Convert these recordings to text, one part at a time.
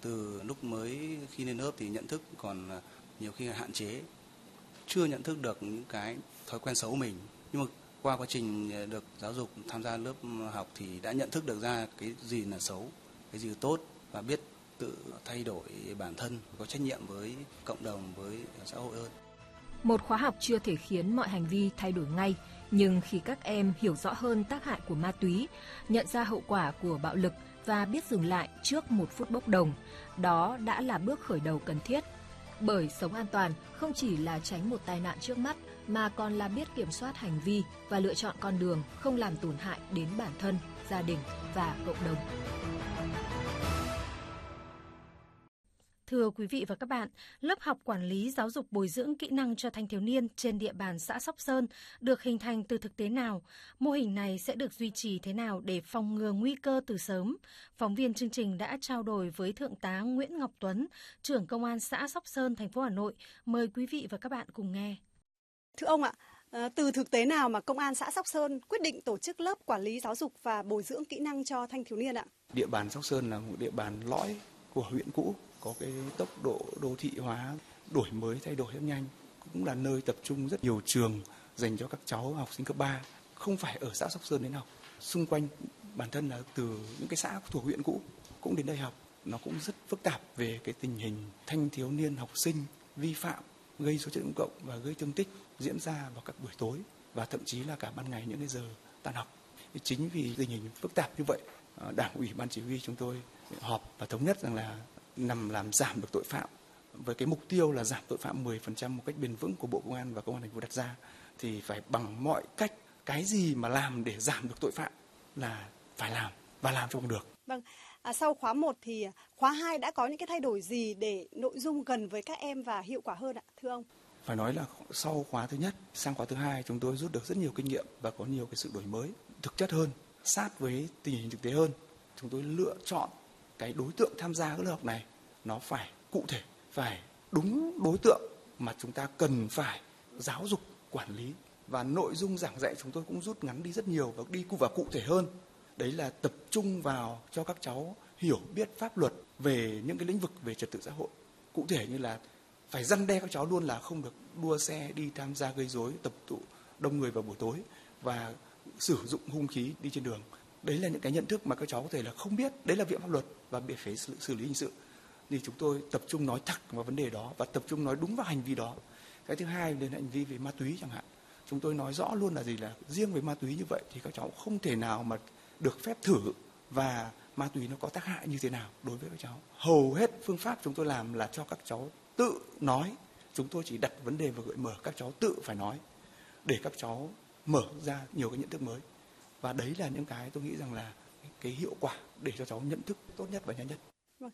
từ lúc mới khi lên lớp thì nhận thức còn nhiều khi là hạn chế, chưa nhận thức được những cái thói quen xấu của mình. Nhưng mà qua quá trình được giáo dục tham gia lớp học thì đã nhận thức được ra cái gì là xấu, cái gì là tốt và biết tự thay đổi bản thân, có trách nhiệm với cộng đồng, với xã hội hơn. Một khóa học chưa thể khiến mọi hành vi thay đổi ngay, nhưng khi các em hiểu rõ hơn tác hại của ma túy, nhận ra hậu quả của bạo lực và biết dừng lại trước một phút bốc đồng, đó đã là bước khởi đầu cần thiết. Bởi sống an toàn không chỉ là tránh một tai nạn trước mắt, mà còn là biết kiểm soát hành vi và lựa chọn con đường không làm tổn hại đến bản thân, gia đình và cộng đồng. Thưa quý vị và các bạn, lớp học quản lý giáo dục bồi dưỡng kỹ năng cho thanh thiếu niên trên địa bàn xã Sóc Sơn được hình thành từ thực tế nào? Mô hình này sẽ được duy trì thế nào để phòng ngừa nguy cơ từ sớm? Phóng viên chương trình đã trao đổi với Thượng tá Nguyễn Ngọc Tuấn, trưởng Công an xã Sóc Sơn, thành phố Hà Nội. Mời quý vị và các bạn cùng nghe. Thưa ông ạ, từ thực tế nào mà Công an xã Sóc Sơn quyết định tổ chức lớp quản lý giáo dục và bồi dưỡng kỹ năng cho thanh thiếu niên ạ? Địa bàn Sóc Sơn là một địa bàn lõi của huyện cũ, có cái tốc độ đô thị hóa, đổi mới thay đổi rất nhanh, cũng là nơi tập trung rất nhiều trường dành cho các cháu học sinh cấp 3, không phải ở xã Sóc Sơn đến học. Xung quanh bản thân là từ những cái xã thuộc huyện cũ cũng đến đây học. Nó cũng rất phức tạp về cái tình hình thanh thiếu niên học sinh vi phạm, gây dối trật tự công cộng và gây thương tích diễn ra vào các buổi tối và thậm chí là cả ban ngày những cái giờ tan học. Chính vì tình hình phức tạp như vậy, Đảng ủy Ban Chỉ huy chúng tôi họp và thống nhất rằng là nhằm làm giảm được tội phạm với cái mục tiêu là giảm tội phạm 10% một cách bền vững của Bộ Công an và Công an thành phố đặt ra, thì phải bằng mọi cách, cái gì mà làm để giảm được tội phạm là phải làm và làm cho được. Vâng, sau khóa 1 thì khóa 2 đã có những cái thay đổi gì để nội dung gần với các em và hiệu quả hơn ạ, thưa ông? Phải nói là sau khóa thứ nhất sang khóa thứ hai chúng tôi rút được rất nhiều kinh nghiệm và có nhiều cái sự đổi mới thực chất hơn, sát với tình hình thực tế hơn. Chúng tôi lựa chọn cái đối tượng tham gia các lớp học này nó phải cụ thể, phải đúng đối tượng mà chúng ta cần phải giáo dục quản lý, và nội dung giảng dạy chúng tôi cũng rút ngắn đi rất nhiều và đi vào cụ thể hơn. Đấy là tập trung vào cho các cháu hiểu biết pháp luật về những cái lĩnh vực về trật tự xã hội. Cụ thể như là phải răn đe các cháu luôn là không được đua xe đi tham gia gây rối, tập tụ đông người vào buổi tối và sử dụng hung khí đi trên đường. Đấy là những cái nhận thức mà các cháu có thể là không biết, đấy là vi phạm pháp luật và bị phải xử lý hình sự. Thì chúng tôi tập trung nói thẳng vào vấn đề đó và tập trung nói đúng vào hành vi đó. Cái thứ hai là hành vi về ma túy chẳng hạn. Chúng tôi nói rõ luôn là gì, là riêng về ma túy như vậy thì các cháu không thể nào mà được phép thử, và ma túy nó có tác hại như thế nào đối với các cháu. Hầu hết phương pháp chúng tôi làm là cho các cháu tự nói. Chúng tôi chỉ đặt vấn đề và gợi mở các cháu tự phải nói để các cháu mở ra nhiều cái nhận thức mới. Và đấy là những cái tôi nghĩ rằng là cái hiệu quả để cho cháu nhận thức tốt nhất và nhanh nhất.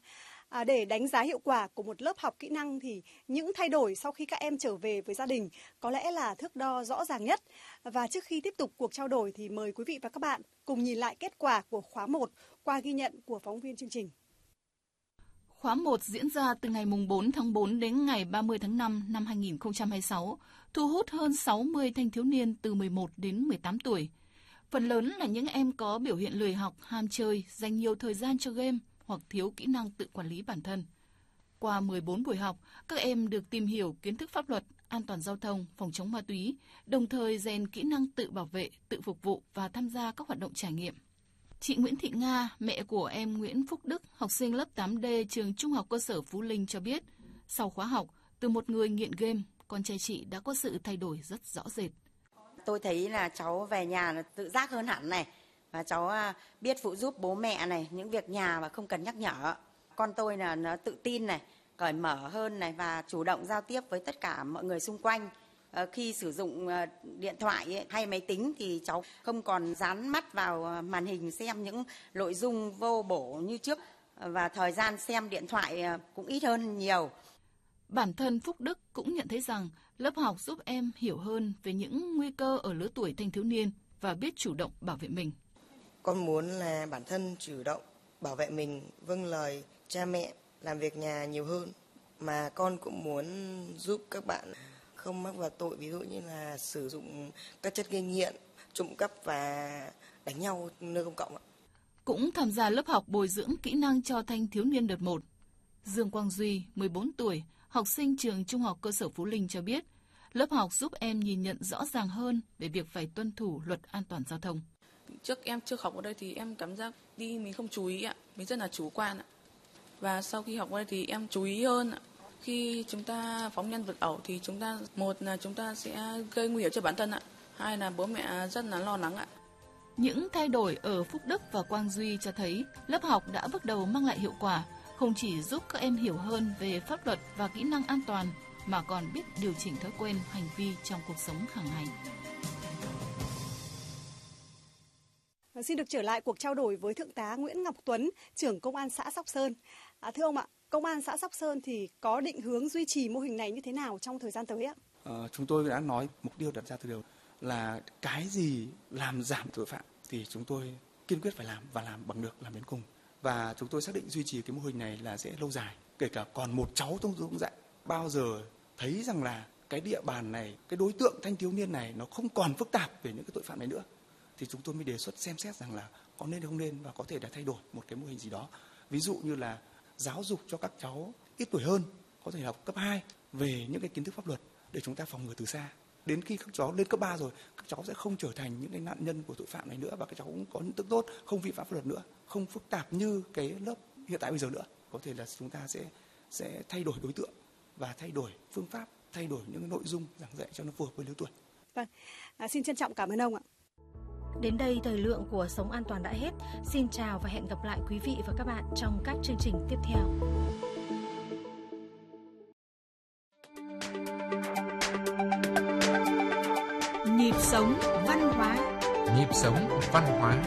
Để đánh giá hiệu quả của một lớp học kỹ năng thì những thay đổi sau khi các em trở về với gia đình có lẽ là thước đo rõ ràng nhất. Và trước khi tiếp tục cuộc trao đổi thì mời quý vị và các bạn cùng nhìn lại kết quả của khóa 1 qua ghi nhận của phóng viên chương trình. Khóa 1 diễn ra từ ngày 4 tháng 4 đến ngày 30 tháng 5 năm 2026, thu hút hơn 60 thanh thiếu niên từ 11 đến 18 tuổi. Phần lớn là những em có biểu hiện lười học, ham chơi, dành nhiều thời gian cho game hoặc thiếu kỹ năng tự quản lý bản thân. Qua 14 buổi học, các em được tìm hiểu kiến thức pháp luật, an toàn giao thông, phòng chống ma túy, đồng thời rèn kỹ năng tự bảo vệ, tự phục vụ và tham gia các hoạt động trải nghiệm. Chị Nguyễn Thị Nga, mẹ của em Nguyễn Phúc Đức, học sinh lớp 8D trường Trung học cơ sở Phú Linh cho biết, sau khóa học, từ một người nghiện game, con trai chị đã có sự thay đổi rất rõ rệt. Tôi thấy là cháu về nhà là tự giác hơn hẳn này, và cháu biết phụ giúp bố mẹ này, những việc nhà mà không cần nhắc nhở. Con tôi là nó tự tin này, cởi mở hơn này và chủ động giao tiếp với tất cả mọi người xung quanh. Khi sử dụng điện thoại hay máy tính thì cháu không còn dán mắt vào màn hình xem những nội dung vô bổ như trước, và thời gian xem điện thoại cũng ít hơn nhiều. Bản thân Phúc Đức cũng nhận thấy rằng lớp học giúp em hiểu hơn về những nguy cơ ở lứa tuổi thanh thiếu niên và biết chủ động bảo vệ mình. Con muốn là bản thân chủ động bảo vệ mình, vâng lời cha mẹ, làm việc nhà nhiều hơn. Mà con cũng muốn giúp các bạn không mắc vào tội, ví dụ như là sử dụng các chất gây nghiện, trộm cắp và đánh nhau nơi công cộng. Cũng tham gia lớp học bồi dưỡng kỹ năng cho thanh thiếu niên đợt 1. Dương Quang Duy, 14 tuổi, học sinh trường Trung học cơ sở Phú Linh cho biết, lớp học giúp em nhìn nhận rõ ràng hơn về việc phải tuân thủ luật an toàn giao thông. Trước em chưa học ở đây thì em cảm giác đi mình không chú ý ạ, mình rất là chủ quan ạ. Và sau khi học ở đây thì em chú ý hơn ạ. Khi chúng ta phóng nhanh vượt ẩu thì một là chúng ta sẽ gây nguy hiểm cho bản thân ạ, hai là bố mẹ rất là lo lắng ạ. Những thay đổi ở Phúc Đức và Quang Duy cho thấy lớp học đã bước đầu mang lại hiệu quả, không chỉ giúp các em hiểu hơn về pháp luật và kỹ năng an toàn, mà còn biết điều chỉnh thói quen, hành vi trong cuộc sống hàng ngày. Xin được trở lại cuộc trao đổi với Thượng tá Nguyễn Ngọc Tuấn, trưởng Công an xã Sóc Sơn. Thưa ông ạ, Công an xã Sóc Sơn thì có định hướng duy trì mô hình này như thế nào trong thời gian tới ạ? Chúng tôi đã nói mục tiêu đặt ra từ đầu là cái gì làm giảm tội phạm thì chúng tôi kiên quyết phải làm và làm bằng được, làm đến cùng. Và chúng tôi xác định duy trì cái mô hình này là sẽ lâu dài. Kể cả còn một cháu trong hướng dạy, bao giờ thấy rằng là cái địa bàn này, cái đối tượng thanh thiếu niên này nó không còn phức tạp về những cái tội phạm này nữa, thì chúng tôi mới đề xuất xem xét rằng là có nên hay không nên, và có thể đã thay đổi một cái mô hình gì đó. Ví dụ như là giáo dục cho các cháu ít tuổi hơn, có thể học cấp 2 về những cái kiến thức pháp luật để chúng ta phòng ngừa từ xa. Đến khi các cháu lên cấp 3 rồi, các cháu sẽ không trở thành những cái nạn nhân của tội phạm này nữa, và các cháu cũng có những đức tốt, không vi phạm pháp luật nữa, không phức tạp như cái lớp hiện tại bây giờ nữa. Có thể là chúng ta sẽ thay đổi đối tượng và thay đổi phương pháp, thay đổi những cái nội dung giảng dạy cho nó phù hợp với lứa tuổi. Vâng, xin trân trọng cảm ơn ông ạ. Đến đây thời lượng của Sống An Toàn đã hết. Xin chào và hẹn gặp lại quý vị và các bạn trong các chương trình tiếp theo. Nhịp sống văn hóa. Nhịp sống văn hóa.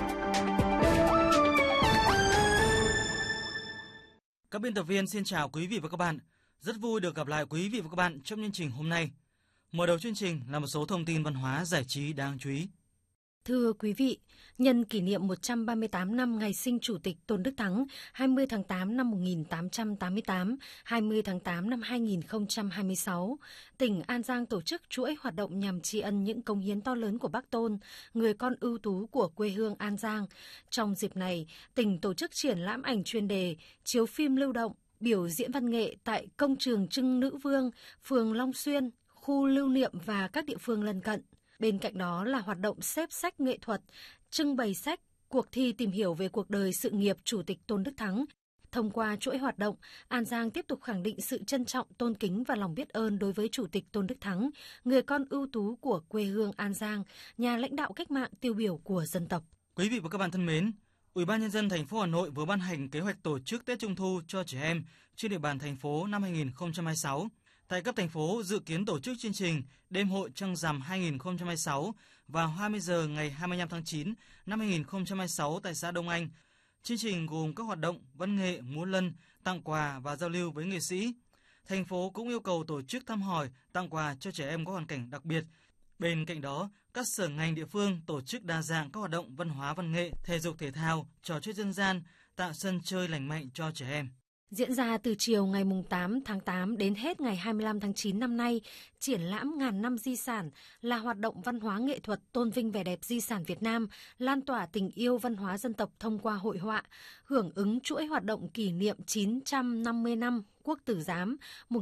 Các biên tập viên xin chào quý vị và các bạn. Rất vui được gặp lại quý vị và các bạn trong chương trình hôm nay. Mở đầu chương trình là một số thông tin văn hóa giải trí đáng chú ý. Thưa quý vị, nhân kỷ niệm 138 năm ngày sinh Chủ tịch Tôn Đức Thắng, 20 tháng 8 năm 1888, 20 tháng 8 năm 2026, tỉnh An Giang tổ chức chuỗi hoạt động nhằm tri ân những cống hiến to lớn của Bác Tôn, người con ưu tú của quê hương An Giang. Trong dịp này, tỉnh tổ chức triển lãm ảnh chuyên đề, chiếu phim lưu động, biểu diễn văn nghệ tại Công trường Trưng Nữ Vương, phường Long Xuyên, khu lưu niệm và các địa phương lân cận. Bên cạnh đó là hoạt động xếp sách nghệ thuật, trưng bày sách, cuộc thi tìm hiểu về cuộc đời sự nghiệp Chủ tịch Tôn Đức Thắng. Thông qua chuỗi hoạt động, An Giang tiếp tục khẳng định sự trân trọng, tôn kính và lòng biết ơn đối với Chủ tịch Tôn Đức Thắng, người con ưu tú của quê hương An Giang, nhà lãnh đạo cách mạng tiêu biểu của dân tộc. Quý vị và các bạn thân mến, Ủy ban Nhân dân thành phố Hà Nội vừa ban hành kế hoạch tổ chức Tết Trung thu cho trẻ em trên địa bàn thành phố năm 2026. Tại cấp thành phố dự kiến tổ chức chương trình Đêm hội Trăng rằm 2026 vào 20 giờ ngày 25 tháng 9 năm 2026 tại xã Đông Anh. Chương trình gồm các hoạt động văn nghệ, múa lân, tặng quà và giao lưu với nghệ sĩ. Thành phố cũng yêu cầu tổ chức thăm hỏi, tặng quà cho trẻ em có hoàn cảnh đặc biệt. Bên cạnh đó, các sở ngành địa phương tổ chức đa dạng các hoạt động văn hóa văn nghệ, thể dục thể thao, trò chơi dân gian, tạo sân chơi lành mạnh cho trẻ em. Diễn ra từ chiều ngày 8 tháng 8 đến hết ngày 25 tháng 9 năm nay, triển lãm Ngàn năm di sản là hoạt động văn hóa nghệ thuật tôn vinh vẻ đẹp di sản Việt Nam, lan tỏa tình yêu văn hóa dân tộc thông qua hội họa, hưởng ứng chuỗi hoạt động kỷ niệm 950 năm Quốc tử giám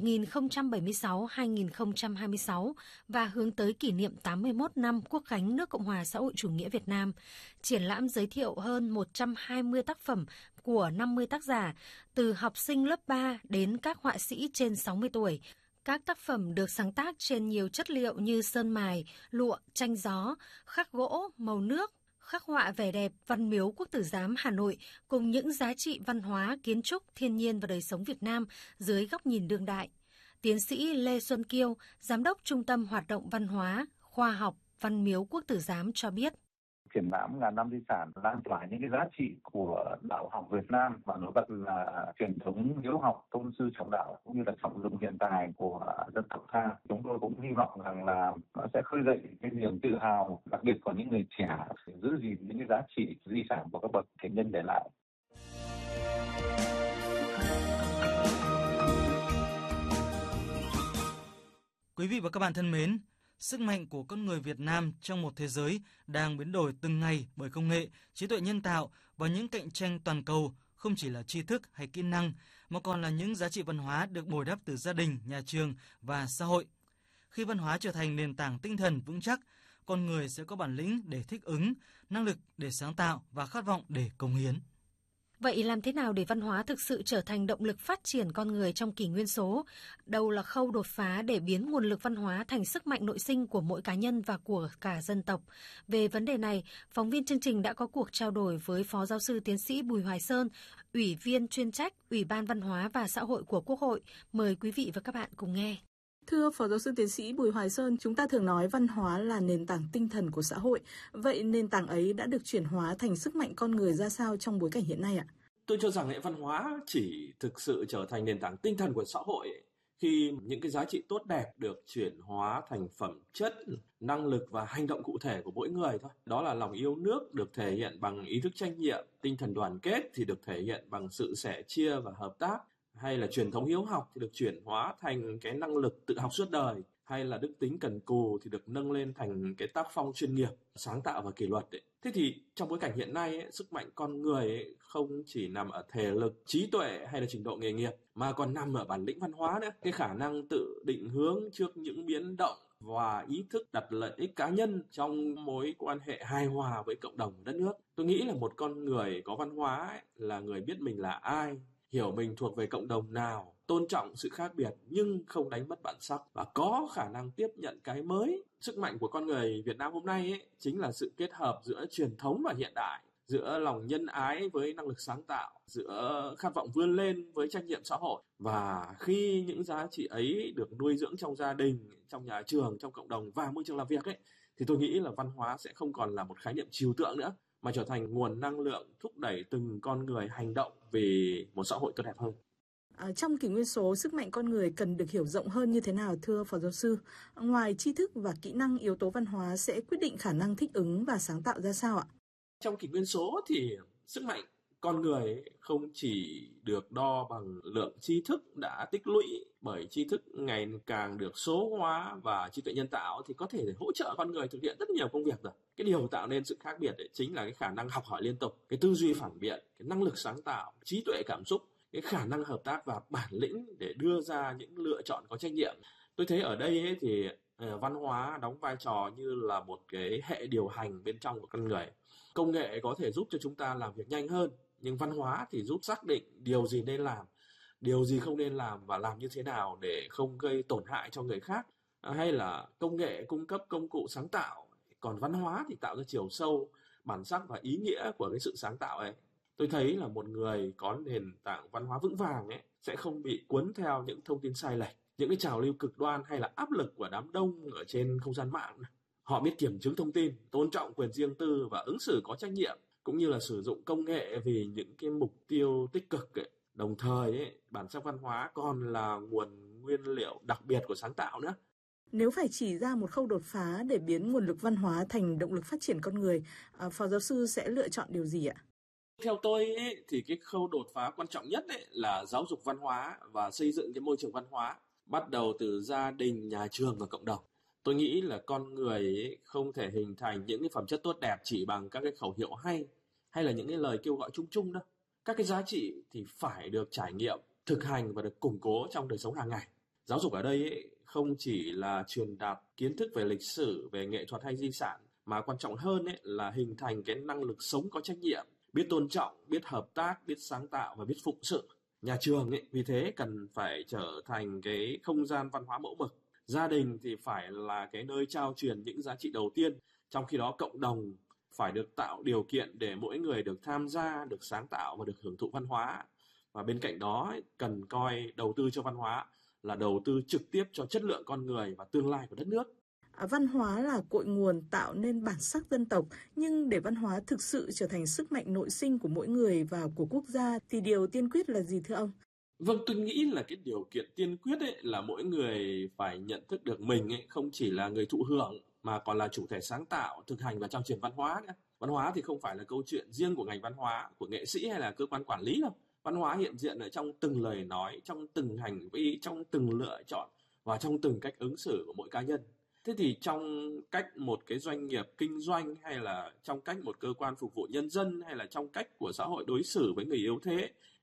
1076-2026 và hướng tới kỷ niệm 81 năm Quốc khánh nước Cộng hòa xã hội chủ nghĩa Việt Nam. Triển lãm giới thiệu hơn 120 tác phẩm của 50 tác giả, từ học sinh lớp 3 đến các họa sĩ trên 60 tuổi. Các tác phẩm được sáng tác trên nhiều chất liệu như sơn mài, lụa, tranh gió, khắc gỗ, màu nước, khắc họa vẻ đẹp Văn miếu Quốc tử giám Hà Nội cùng những giá trị văn hóa, kiến trúc, thiên nhiên và đời sống Việt Nam dưới góc nhìn đương đại. Tiến sĩ Lê Xuân Kiêu, Giám đốc Trung tâm Hoạt động Văn hóa, Khoa học Văn miếu Quốc tử giám cho biết. Triển lãm Ngàn năm di sản lan tỏa những cái giá trị của đạo học Việt Nam và nổi bật là truyền thống hiếu học, tôn sư trọng đạo cũng như là trọng dụng hiện tài của dân tộc ta. Chúng tôi cũng hy vọng rằng là nó sẽ khơi dậy cái niềm tự hào, đặc biệt của những người trẻ, giữ gìn những cái giá trị di sản của các bậc tiền nhân để lại. Quý vị và các bạn thân mến, sức mạnh của con người Việt Nam trong một thế giới đang biến đổi từng ngày bởi công nghệ, trí tuệ nhân tạo và những cạnh tranh toàn cầu không chỉ là tri thức hay kỹ năng mà còn là những giá trị văn hóa được bồi đắp từ gia đình, nhà trường và xã hội. Khi văn hóa trở thành nền tảng tinh thần vững chắc, con người sẽ có bản lĩnh để thích ứng, năng lực để sáng tạo và khát vọng để cống hiến. Vậy làm thế nào để văn hóa thực sự trở thành động lực phát triển con người trong kỷ nguyên số? Đâu là khâu đột phá để biến nguồn lực văn hóa thành sức mạnh nội sinh của mỗi cá nhân và của cả dân tộc? Về vấn đề này, phóng viên chương trình đã có cuộc trao đổi với Phó Giáo sư Tiến sĩ Bùi Hoài Sơn, Ủy viên chuyên trách Ủy ban Văn hóa và Xã hội của Quốc hội. Mời quý vị và các bạn cùng nghe. Thưa Phó Giáo sư Tiến sĩ Bùi Hoài Sơn, chúng ta thường nói văn hóa là nền tảng tinh thần của xã hội. Vậy nền tảng ấy đã được chuyển hóa thành sức mạnh con người ra sao trong bối cảnh hiện nay ạ? Tôi cho rằng văn hóa chỉ thực sự trở thành nền tảng tinh thần của xã hội khi những cái giá trị tốt đẹp được chuyển hóa thành phẩm chất, năng lực và hành động cụ thể của mỗi người thôi. Đó là lòng yêu nước được thể hiện bằng ý thức trách nhiệm, tinh thần đoàn kết thì được thể hiện bằng sự sẻ chia và hợp tác, hay là truyền thống hiếu học thì được chuyển hóa thành cái năng lực tự học suốt đời, hay là đức tính cần cù thì được nâng lên thành cái tác phong chuyên nghiệp, sáng tạo và kỷ luật. Thế thì trong bối cảnh hiện nay, sức mạnh con người không chỉ nằm ở thể lực, trí tuệ hay là trình độ nghề nghiệp, mà còn nằm ở bản lĩnh văn hóa nữa. Cái khả năng tự định hướng trước những biến động và ý thức đặt lợi ích cá nhân trong mối quan hệ hài hòa với cộng đồng đất nước. Tôi nghĩ là một con người có văn hóa là người biết mình là ai, hiểu mình thuộc về cộng đồng nào, tôn trọng sự khác biệt nhưng không đánh mất bản sắc và có khả năng tiếp nhận cái mới. Sức mạnh của con người Việt Nam hôm nay chính là sự kết hợp giữa truyền thống và hiện đại, giữa lòng nhân ái với năng lực sáng tạo, giữa khát vọng vươn lên với trách nhiệm xã hội. Và khi những giá trị ấy được nuôi dưỡng trong gia đình, trong nhà trường, trong cộng đồng và môi trường làm việc thì tôi nghĩ là văn hóa sẽ không còn là một khái niệm trừu tượng nữa, mà trở thành nguồn năng lượng thúc đẩy từng con người hành động vì một xã hội tốt đẹp hơn. Trong kỷ nguyên số, sức mạnh con người cần được hiểu rộng hơn như thế nào thưa Phó Giáo sư? Ngoài tri thức và kỹ năng, yếu tố văn hóa sẽ quyết định khả năng thích ứng và sáng tạo ra sao ạ? Trong kỷ nguyên số thì sức mạnh con người không chỉ được đo bằng lượng tri thức đã tích lũy, bởi tri thức ngày càng được số hóa và trí tuệ nhân tạo thì có thể hỗ trợ con người thực hiện rất nhiều công việc rồi. Cái điều tạo nên sự khác biệt chính là cái khả năng học hỏi liên tục, cái tư duy phản biện, cái năng lực sáng tạo, trí tuệ cảm xúc, cái khả năng hợp tác và bản lĩnh để đưa ra những lựa chọn có trách nhiệm. Tôi thấy ở đây thì văn hóa đóng vai trò như là một cái hệ điều hành bên trong của con người. Công nghệ có thể giúp cho chúng ta làm việc nhanh hơn, nhưng văn hóa thì giúp xác định điều gì nên làm, điều gì không nên làm và làm như thế nào để không gây tổn hại cho người khác. Hay là công nghệ cung cấp công cụ sáng tạo, còn văn hóa thì tạo ra chiều sâu, bản sắc và ý nghĩa của cái sự sáng tạo ấy. Tôi thấy là một người có nền tảng văn hóa vững vàng sẽ không bị cuốn theo những thông tin sai lệch, những cái trào lưu cực đoan hay là áp lực của đám đông ở trên không gian mạng. Họ biết kiểm chứng thông tin, tôn trọng quyền riêng tư và ứng xử có trách nhiệm, cũng như là sử dụng công nghệ vì những cái mục tiêu tích cực. Đồng thời, bản sắc văn hóa còn là nguồn nguyên liệu đặc biệt của sáng tạo nữa. Nếu phải chỉ ra một khâu đột phá để biến nguồn lực văn hóa thành động lực phát triển con người, Phó Giáo sư sẽ lựa chọn điều gì ạ? Theo tôi thì cái khâu đột phá quan trọng nhất là giáo dục văn hóa và xây dựng cái môi trường văn hóa, bắt đầu từ gia đình, nhà trường và cộng đồng. Tôi nghĩ là con người không thể hình thành những cái phẩm chất tốt đẹp chỉ bằng các cái khẩu hiệu hay là những cái lời kêu gọi chung chung đâu. Các cái giá trị thì phải được trải nghiệm, thực hành và được củng cố trong đời sống hàng ngày. Giáo dục ở đây không chỉ là truyền đạt kiến thức về lịch sử, về nghệ thuật hay di sản, mà quan trọng hơn là hình thành cái năng lực sống có trách nhiệm, biết tôn trọng, biết hợp tác, biết sáng tạo và biết phụng sự. Nhà trường vì thế cần phải trở thành cái không gian văn hóa mẫu mực. Gia đình thì phải là cái nơi trao truyền những giá trị đầu tiên, trong khi đó cộng đồng phải được tạo điều kiện để mỗi người được tham gia, được sáng tạo và được hưởng thụ văn hóa. Và bên cạnh đó cần coi đầu tư cho văn hóa là đầu tư trực tiếp cho chất lượng con người và tương lai của đất nước. Văn hóa là cội nguồn tạo nên bản sắc dân tộc, nhưng để văn hóa thực sự trở thành sức mạnh nội sinh của mỗi người và của quốc gia thì điều tiên quyết là gì thưa ông? Vâng, tôi nghĩ là cái điều kiện tiên quyết là mỗi người phải nhận thức được mình không chỉ là người thụ hưởng mà còn là chủ thể sáng tạo, thực hành và trao truyền văn hóa nữa. Văn hóa thì không phải là câu chuyện riêng của ngành văn hóa, của nghệ sĩ hay là cơ quan quản lý đâu. Văn hóa hiện diện ở trong từng lời nói, trong từng hành vi, trong từng lựa chọn và trong từng cách ứng xử của mỗi cá nhân. Thế thì trong cách một cái doanh nghiệp kinh doanh, hay là trong cách một cơ quan phục vụ nhân dân, hay là trong cách của xã hội đối xử với người yếu thế,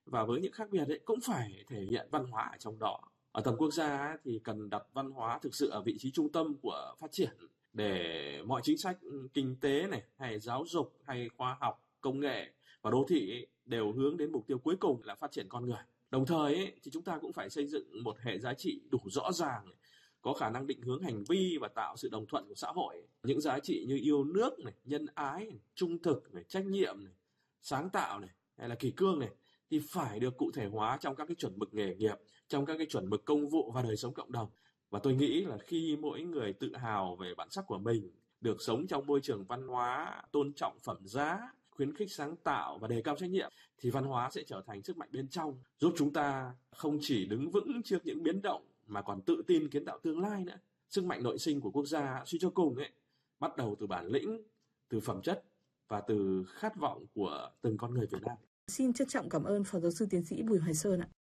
và với những khác biệt ấy cũng phải thể hiện văn hóa ở trong đó. Ở tầm quốc gia ấy, thì cần đặt văn hóa thực sự ở vị trí trung tâm của phát triển để mọi chính sách kinh tế này, hay giáo dục, hay khoa học, công nghệ và đô thị ấy, đều hướng đến mục tiêu cuối cùng là phát triển con người. Đồng thời ấy, thì chúng ta cũng phải xây dựng một hệ giá trị đủ rõ ràng, có khả năng định hướng hành vi và tạo sự đồng thuận của xã hội. Những giá trị như yêu nước này, nhân ái này, trung thực này, trách nhiệm này, sáng tạo này, hay là kỷ cương này thì phải được cụ thể hóa trong các cái chuẩn mực nghề nghiệp, trong các cái chuẩn mực công vụ và đời sống cộng đồng. Và tôi nghĩ là khi mỗi người tự hào về bản sắc của mình, được sống trong môi trường văn hóa, tôn trọng phẩm giá, khuyến khích sáng tạo và đề cao trách nhiệm, thì văn hóa sẽ trở thành sức mạnh bên trong, giúp chúng ta không chỉ đứng vững trước những biến động mà còn tự tin kiến tạo tương lai nữa. Sức mạnh nội sinh của quốc gia suy cho cùng ấy bắt đầu từ bản lĩnh, từ phẩm chất và từ khát vọng của từng con người Việt Nam. Xin trân trọng cảm ơn Phó Giáo sư Tiến sĩ Bùi Hoài Sơn ạ.